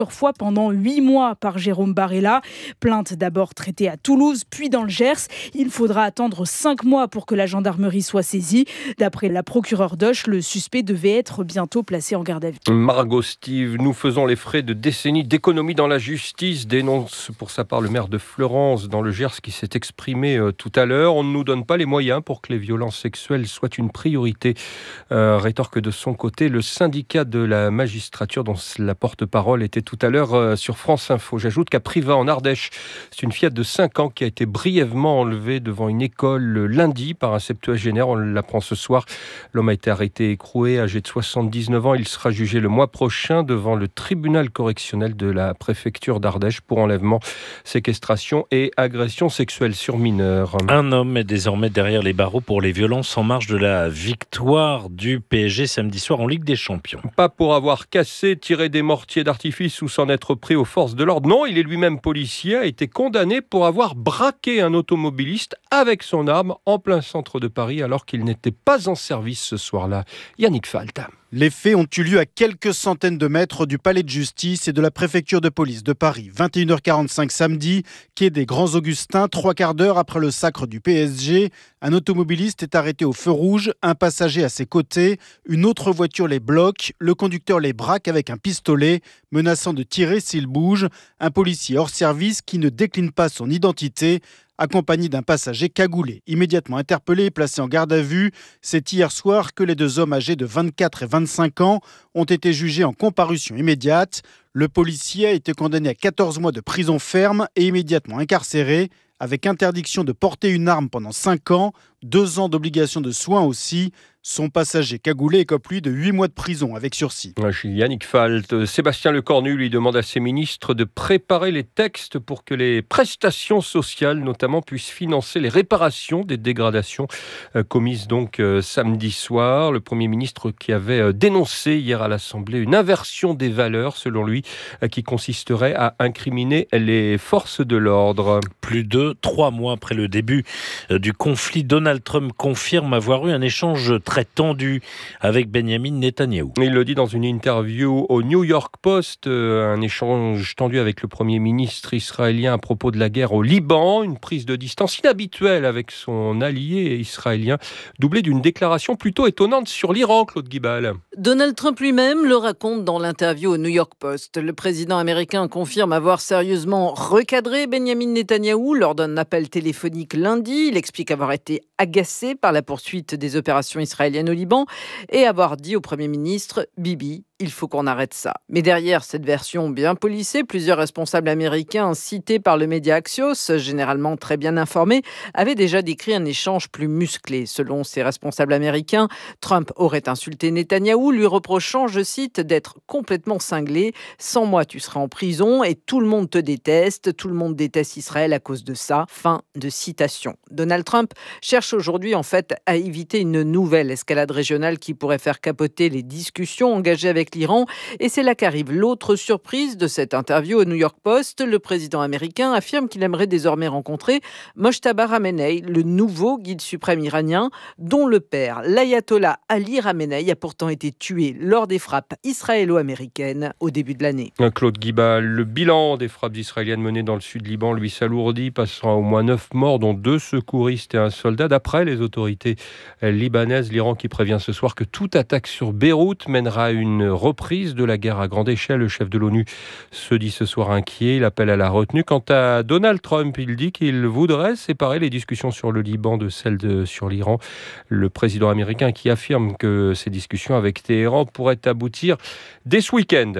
fois pendant 8 mois par Jérôme Barella. Plainte d'abord traitée à Toulouse, puis dans le Gers. Il faudra attendre 5 mois pour que la gendarmerie soit saisie. D'après la procureure d'Auch, le suspect devait être bientôt placé en garde à vue. Margot Steve, nous faisons les frais de décennies d'économie dans la justice, dénonce pour sa part le maire de Fleurance dans le Gers qui s'est exprimé tout à l'heure. On ne nous donne pas les moyens pour que les violences sexuelles soient une priorité. Rétorque de son côté le syndicat de la magistrature dont la porte-parole était tout à l'heure sur France Info. J'ajoute qu'à Privas en Ardèche, c'est une fillette de 5 ans qui a été brièvement enlevée devant une école lundi par un septuagénaire. On l'apprend ce soir. L'homme a été arrêté et écroué, âgé de 79 ans. Il sera jugé le mois prochain devant le tribunal correctionnel de la préfecture d'Ardèche pour enlèvement, séquestration et agression sexuelle sur mineurs. Un homme est désormais derrière les barreaux pour les violences en marge de la victoire du PSG samedi soir en Ligue des Champions. Pas pour avoir cassé, tiré des mortiers d'artifice ou s'en être pris aux forces de l'ordre. Non, il est lui-même policier, a été condamné pour avoir braqué un automobiliste avec son arme en plein centre de Paris alors qu'il n'était pas en service ce soir-là. Yannick Falt. Les faits ont eu lieu à quelques centaines de mètres du palais de justice et de la préfecture de police de Paris. 21h45 samedi, quai des Grands Augustins, 3/4 d'heure après le sacre du PSG. Un automobiliste est arrêté au feu rouge, un passager à ses côtés. Une autre voiture les bloque, le conducteur les braque avec un pistolet, menaçant de tirer s'il bouge. Un policier hors service qui ne décline pas son identité, accompagné d'un passager cagoulé. Immédiatement interpellé et placé en garde à vue, c'est hier soir que les deux hommes âgés de 24 et 25 ans ont été jugés en comparution immédiate. Le policier a été condamné à 14 mois de prison ferme et immédiatement incarcéré, avec interdiction de porter une arme pendant 5 ans, 2 ans d'obligation de soins aussi. Son passager cagoulé écope lui de 8 mois de prison avec sursis. Yannick Falt. Sébastien Lecornu lui demande à ses ministres de préparer les textes pour que les prestations sociales notamment puissent financer les réparations des dégradations commises donc samedi soir. Le Premier ministre qui avait dénoncé hier à l'Assemblée une inversion des valeurs selon lui qui consisterait à incriminer les forces de l'ordre. Plus de 3 mois après le début du conflit, Donald Trump confirme avoir eu un échange très tendu avec Benjamin Netanyahou. Il le dit dans une interview au New York Post, un échange tendu avec le Premier ministre israélien à propos de la guerre au Liban, une prise de distance inhabituelle avec son allié israélien, doublée d'une déclaration plutôt étonnante sur l'Iran, Claude Guibal. Donald Trump lui-même le raconte dans l'interview au New York Post. Le président américain confirme avoir sérieusement recadré Benjamin Netanyahou lors d'un appel téléphonique lundi. Il explique avoir été agacé par la poursuite des opérations israéliennes au Liban et avoir dit au Premier ministre « Bibi, il faut qu'on arrête ça ». Mais derrière cette version bien polissée, plusieurs responsables américains cités par le média Axios, généralement très bien informés, avaient déjà décrit un échange plus musclé. Selon ces responsables américains, Trump aurait insulté Netanyahou, lui reprochant, je cite, d'être complètement cinglé. « Sans moi, tu seras en prison et tout le monde te déteste. Tout le monde déteste Israël à cause de ça. » Fin de citation. Donald Trump cherche aujourd'hui en fait à éviter une nouvelle escalade régionale qui pourrait faire capoter les discussions engagées avec l'Iran. Et c'est là qu'arrive l'autre surprise de cette interview au New York Post. Le président américain affirme qu'il aimerait désormais rencontrer Mojtaba Khamenei, le nouveau guide suprême iranien, dont le père, l'ayatollah Ali Khamenei, a pourtant été tué lors des frappes israélo-américaines au début de l'année. Claude Guibal, le bilan des frappes israéliennes menées dans le sud Liban lui s'alourdit, passant à au moins 9 morts, dont 2 secouristes et un soldat. D'après les autorités libanaises, l'Iran qui prévient ce soir que toute attaque sur Beyrouth mènera à une reprise de la guerre à grande échelle. Le chef de l'ONU se dit ce soir inquiet, il appelle à la retenue. Quant à Donald Trump, il dit qu'il voudrait séparer les discussions sur le Liban de celles sur l'Iran. Le président américain qui affirme que ces discussions avec Téhéran pourraient aboutir dès ce week-end.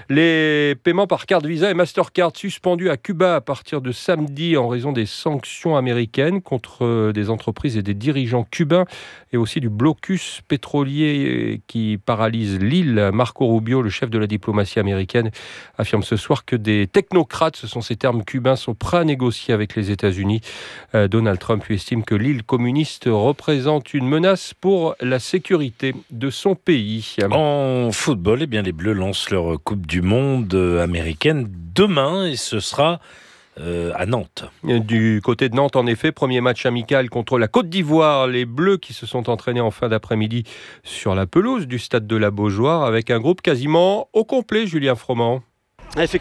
Les paiements par carte Visa et Mastercard suspendus à Cuba à partir de samedi en raison des sanctions américaines contre des entreprises et des dirigeants cubains et aussi du blocus pétrolier qui paralyse l'île. Marco Rubio, le chef de la diplomatie américaine, affirme ce soir que des technocrates, ce sont ces termes cubains, sont prêts à négocier avec les États-Unis. Donald Trump lui estime que l'île communiste représente une menace pour la sécurité de son pays. En football, eh bien, les Bleus lancent leur Coupe du Monde américaine demain et ce sera à Nantes. Du côté de Nantes, en effet, premier match amical contre la Côte d'Ivoire. Les Bleus qui se sont entraînés en fin d'après-midi sur la pelouse du stade de la Beaujoire avec un groupe quasiment au complet, Julien Froment. Effectivement.